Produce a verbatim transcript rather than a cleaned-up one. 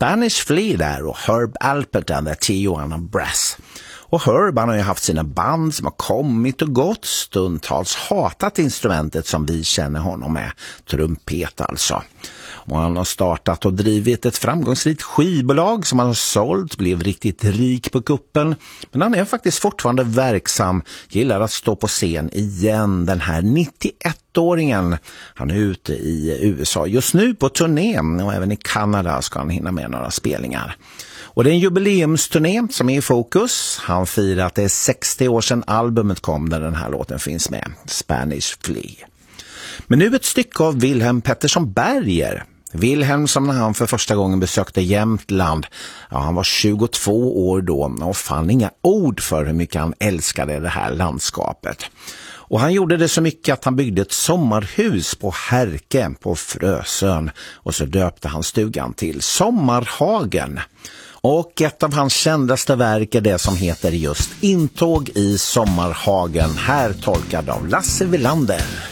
Spanish Flea där och Herb Alpert and the Tijuana Brass. Och Herb, han har ju haft sina band som har kommit och gått, stundtals hatat instrumentet som vi känner honom med, trumpet alltså. Och han har startat och drivit ett framgångsrikt skivbolag som han har sålt, blev riktigt rik på kuppen. Men han är faktiskt fortfarande verksam, gillar att stå på scen igen, den här nittioettåringen. Han är ute i U S A just nu på turné och även i Kanada ska han hinna med några spelningar. Och det är en jubileumsturné som är i fokus. Han firar att det är sextio år sedan albumet kom där den här låten finns med, Spanish Flea. Men nu ett stycke av Wilhelm Pettersson Berger. Wilhelm som när han för första gången besökte Jämtland, ja, han var tjugotvå år då och fann inga ord för hur mycket han älskade det här landskapet. Och han gjorde det så mycket att han byggde ett sommarhus på Härke på Frösön och så döpte han stugan till Sommarhagen. Och ett av hans kändaste verk är det som heter just Intåg i Sommarhagen, här tolkad av Lasse Wilander.